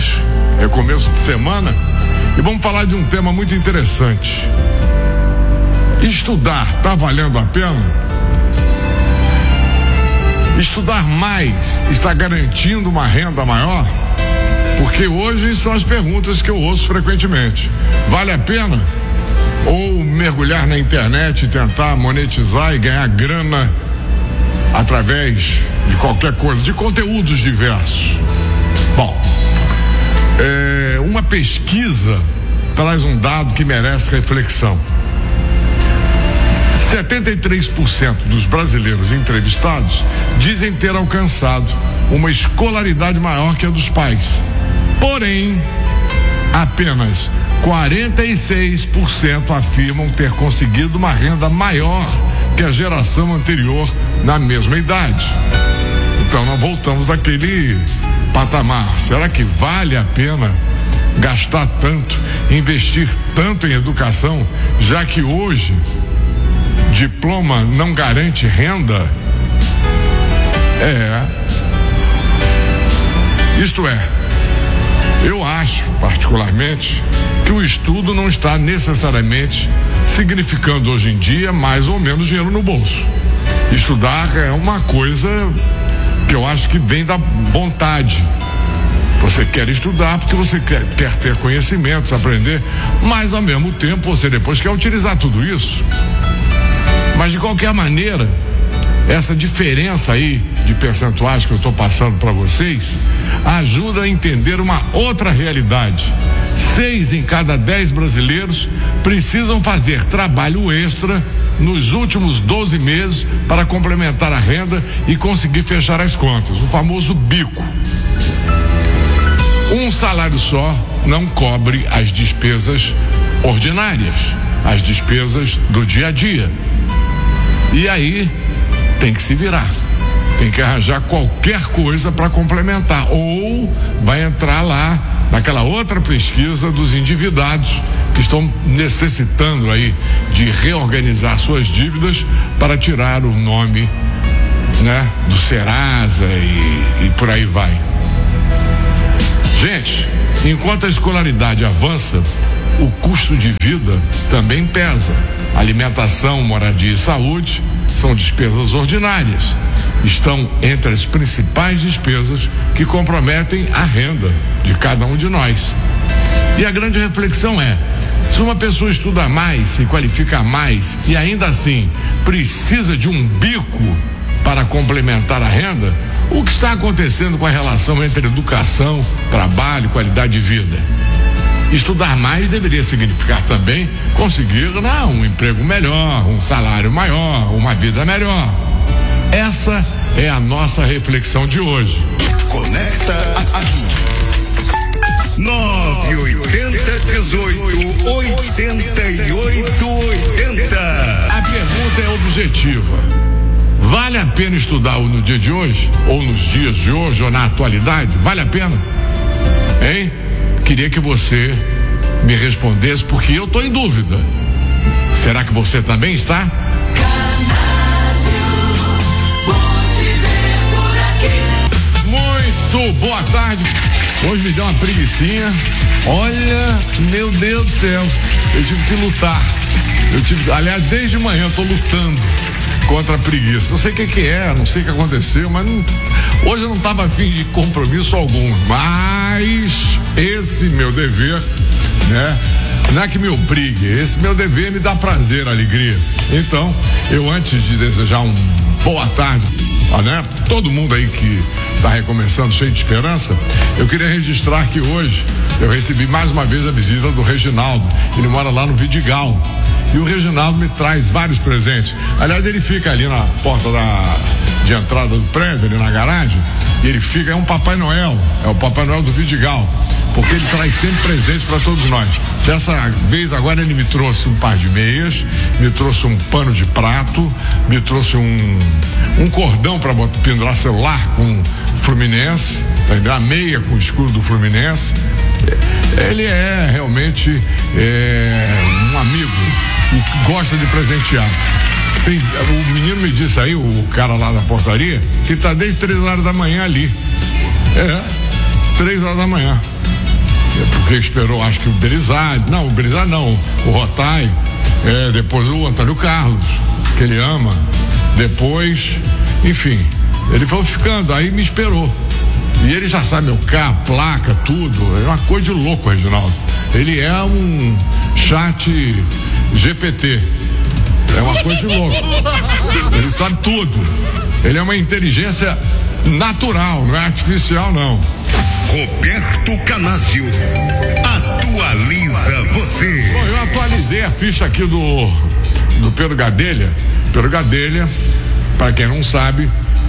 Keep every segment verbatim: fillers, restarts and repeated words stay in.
mas é começo de semana e vamos falar de um tema muito interessante. Estudar está valendo a pena? Estudar mais está garantindo uma renda maior? Porque hoje são as perguntas que eu ouço frequentemente. Vale a pena? Ou mergulhar na internet e tentar monetizar e ganhar grana através de qualquer coisa, de conteúdos diversos? Bom, é, uma pesquisa traz um dado que merece reflexão. setenta e três por cento dos brasileiros entrevistados dizem ter alcançado uma escolaridade maior que a dos pais. Porém, apenas quarenta e seis por cento afirmam ter conseguido uma renda maior que a geração anterior na mesma idade. Então nós voltamos àquele patamar. Será que vale a pena gastar tanto, investir tanto em educação, já que hoje diploma não garante renda? É. Isto é, eu acho, particularmente, que o estudo não está necessariamente significando hoje em dia mais ou menos dinheiro no bolso. Estudar é uma coisa que eu acho que vem da vontade. Você quer estudar porque você quer, quer ter conhecimentos, aprender, mas ao mesmo tempo você depois quer utilizar tudo isso. Mas de qualquer maneira, essa diferença aí de percentuais que eu estou passando para vocês ajuda a entender uma outra realidade. Seis em cada dez brasileiros precisam fazer trabalho extra nos últimos doze meses para complementar a renda e conseguir fechar as contas, o famoso bico. Um salário só não cobre as despesas ordinárias, as despesas do dia a dia. E aí tem que se virar, tem que arranjar qualquer coisa para complementar, ou vai entrar lá naquela outra pesquisa dos endividados que estão necessitando aí de reorganizar suas dívidas para tirar o nome, né, do Serasa e, e por aí vai. Gente, enquanto a escolaridade avança, o custo de vida também pesa. Alimentação, moradia e saúde são despesas ordinárias. Estão entre as principais despesas que comprometem a renda de cada um de nós. E a grande reflexão é: se uma pessoa estuda mais, se qualifica mais e ainda assim precisa de um bico para complementar a renda, o que está acontecendo com a relação entre educação, trabalho e qualidade de vida? Estudar mais deveria significar também conseguir não, um emprego melhor, um salário maior, uma vida melhor. Essa é a nossa reflexão de hoje. Conecta a nove oitenta dezoito oitenta e oito oitenta. A pergunta é objetiva. Vale a pena estudar no dia de hoje? Ou nos dias de hoje, ou na atualidade? Vale a pena? Hein? Queria que você me respondesse, porque eu estou em dúvida. Será que você também está? Muito boa tarde. Hoje me deu uma preguicinha. Olha, meu Deus do céu, eu tive que lutar. Eu tive, aliás, desde manhã eu estou lutando contra a preguiça. Não sei o que que é, não sei o que aconteceu, mas não, hoje eu não estava afim de compromisso algum. Mas esse meu dever, né? Não é que me obrigue, esse meu dever me dá prazer, alegria. Então, eu antes de desejar um boa tarde, né? Todo mundo aí que está recomeçando cheio de esperança, eu queria registrar que hoje eu recebi mais uma vez a visita do Reginaldo. Ele mora lá no Vidigal. E o Reginaldo me traz vários presentes. Aliás, ele fica ali na porta da, de entrada do prédio, ali na garagem, e ele fica, é um Papai Noel, é o Papai Noel do Vidigal, porque ele traz sempre presentes para todos nós. Dessa vez agora ele me trouxe um par de meias, me trouxe um pano de prato, me trouxe um, um cordão para pendurar celular com Fluminense, tá entendendo? A meia com o escudo do Fluminense. Ele é realmente é, um amigo e gosta de presentear. Tem, o menino me disse aí, o cara lá da portaria, que tá desde três horas da manhã ali. É, três horas da manhã. porque esperou, acho que o Berizade, não, o Berizade não, o Rotai, é, depois o Antônio Carlos, que ele ama, depois, enfim, ele foi ficando, aí me esperou. E ele já sabe meu carro, placa, tudo. É uma coisa de louco, Reginaldo. Ele é um chat G P T. É uma coisa de louco. Ele sabe tudo. Ele é uma inteligência natural, não é artificial, não. Roberto Canásio atualiza você. Bom, eu atualizei a ficha aqui do, do Pedro Gadelha. Pedro Gadelha, para quem não sabe,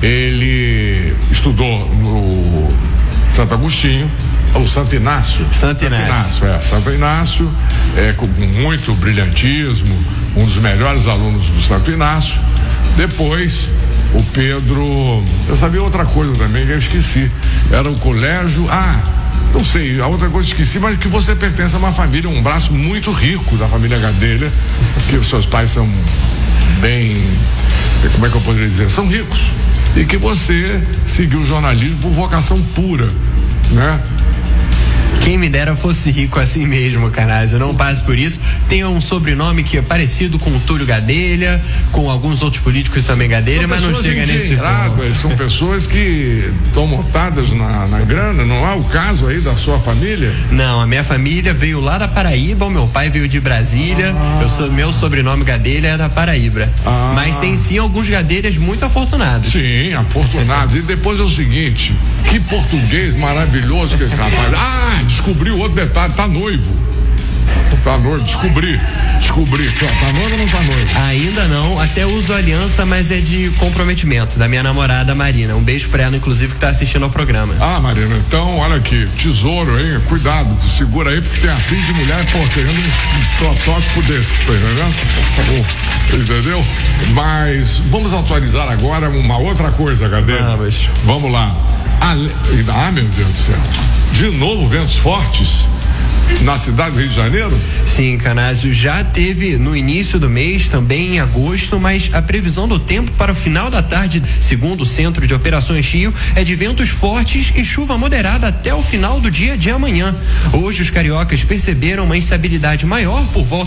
ele estudou no Santo Agostinho, ou Santo Inácio. Santo Inácio. Santo Inácio, é. Santo Inácio, é, com muito brilhantismo, um dos melhores alunos do Santo Inácio. Depois, o Pedro, eu sabia outra coisa também que eu esqueci. Era o colégio, ah, não sei, a outra coisa que esqueci, mas que você pertence a uma família, um braço muito rico da família Gadelha, que os seus pais são bem, como é que eu poderia dizer, são ricos. E que você seguiu o jornalismo por vocação pura, né? Quem me dera fosse rico assim mesmo, Canásio. Eu não passo por isso. Tem um sobrenome que é parecido com o Túlio Gadelha, com alguns outros políticos também Gadelha, mas não chega nesse ponto. São pessoas que estão montadas na, na grana, não há o caso aí da sua família? Não, a minha família veio lá da Paraíba, o meu pai veio de Brasília, ah. eu sou, meu sobrenome Gadelha é da Paraíba. Ah. Mas tem sim alguns Gadelhas muito afortunados. Sim, afortunados. E depois é o seguinte, que português maravilhoso que esse rapaz. Ah, descobri o outro detalhe, tá noivo. Tá noivo, descobri. Descobri. Tá, tá noivo ou não tá noivo? Ainda não, até uso aliança, mas é de comprometimento, da minha namorada Marina. Um beijo pra ela, inclusive, que tá assistindo ao programa. Ah, Marina, então, olha aqui, tesouro, hein? Cuidado, segura aí, porque tem assim de mulher, pô, querendo um protótipo desse, tá entendendo? Entendeu? Mas vamos atualizar agora uma outra coisa, Gadelha. Ah, mas... Vamos lá. Ah, meu Deus do céu. De novo, ventos fortes na cidade do Rio de Janeiro? Sim, Canásio, já teve no início do mês, também em agosto, mas a previsão do tempo para o final da tarde, segundo o Centro de Operações Chio, é de ventos fortes e chuva moderada até o final do dia de amanhã. Hoje os cariocas perceberam uma instabilidade maior por volta